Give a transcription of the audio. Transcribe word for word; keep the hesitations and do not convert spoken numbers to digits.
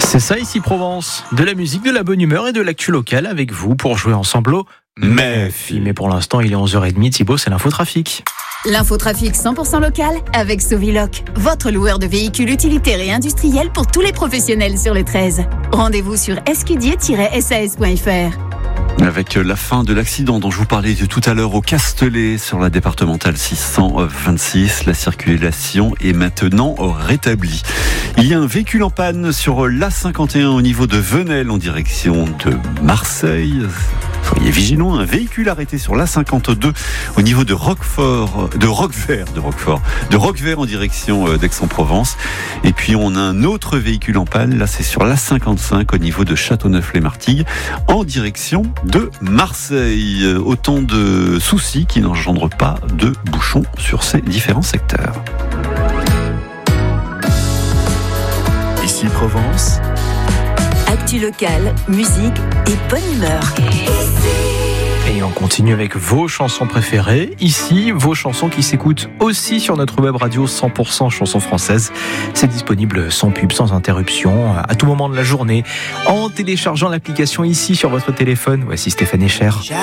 C'est ça ici Provence, de la musique, de la bonne humeur et de l'actu locale avec vous pour jouer ensemble au Mephi. Mais pour l'instant il est onze heures trente, Thibaut, c'est l'infotrafic. L'infotrafic cent pour cent local avec Soviloc, votre loueur de véhicules utilitaires et industriels pour tous les professionnels sur le treize. Rendez-vous sur escudier tiret s a s point f r. Avec la fin de l'accident dont je vous parlais tout à l'heure au Castellet sur la départementale six cent vingt-six, la circulation est maintenant rétablie. Il y a un véhicule en panne sur l'A cinquante et un au niveau de Venelle en direction de Marseille. Soyez vigilants, un véhicule arrêté sur l'A cinquante-deux au niveau de Roquefort, de Roquevert, de Roquefort, de Roquevert en direction d'Aix-en-Provence. Et puis on a un autre véhicule en panne, là c'est sur l'A cinquante-cinq au niveau de Châteauneuf-les-Martigues en direction de Marseille. Autant de soucis qui n'engendrent pas de bouchons sur ces différents secteurs. Ici Provence. Actu locale, musique et bonne humeur. Et on continue avec vos chansons préférées. Ici, vos chansons qui s'écoutent aussi sur notre web radio cent pour cent chansons françaises. C'est disponible sans pub, sans interruption, à tout moment de la journée, en téléchargeant l'application ici sur votre téléphone. Voici Stéphane Echer.